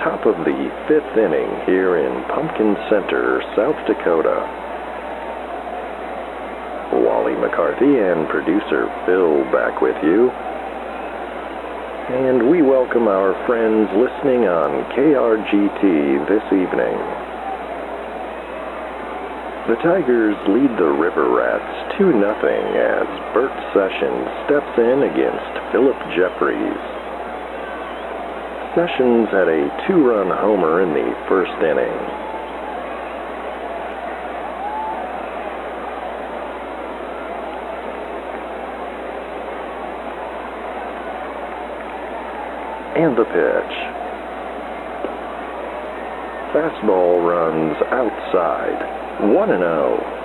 top of the fifth inning here in Pumpkin Center, South Dakota. Wally McCarthy and producer Phil back with you. And we welcome our friends listening on KRGT this evening. The Tigers lead the River Rats 2-0 as Bert Sessions steps in against Philip Jeffries. Sessions had a 2-run homer in the first inning. And the pitch. Fastball runs outside. 1-0.